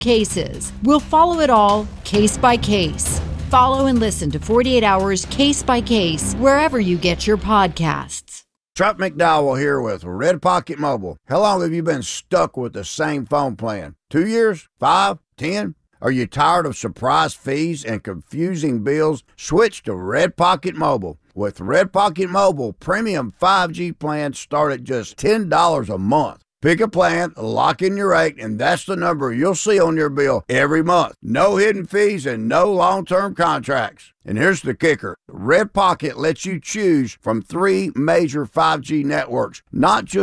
cases. We'll follow it all case by case. Follow and listen to 48 Hours Case by Case wherever you get your podcasts. Chuck McDowell here with Red Pocket Mobile. How long have you been stuck with the same phone plan? 2 years? 5? 10? Are you tired of surprise fees and confusing bills? Switch to Red Pocket Mobile. With Red Pocket Mobile, premium 5G plans start at just $10 a month. Pick a plan, lock in your rate, and that's the number you'll see on your bill every month. No hidden fees and no long-term contracts. And here's the kicker. Red Pocket lets you choose from 3 major 5G networks, not just